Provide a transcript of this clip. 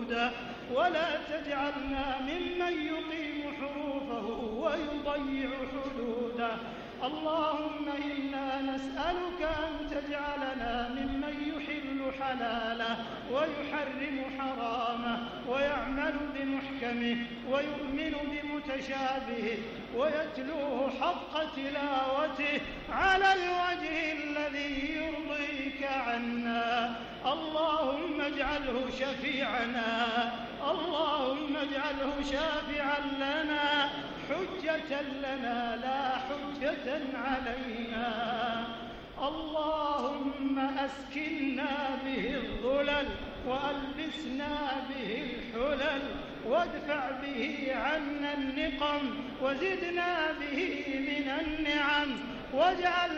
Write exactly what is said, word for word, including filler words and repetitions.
حدوده ولا تجعلنا ممن يقيم حروفه ويضيع حدوده. اللهم إنا نسألك أن تجعلنا ممن يحل حلاله ويحرم حرامه ويعمل بمحكمه ويؤمن بمتشابهه ويتلوه حق تلاوته على الوجه الذي يرضيك عنا. اللهم اجعله شفيعنا، اللهم اجعله شافعا لنا، حجة لنا لا حجة علينا. اللهم أسكننا به الظلل وألبسنا به الحلل وادفع به عنا النقم وزدنا به من النعم واجعل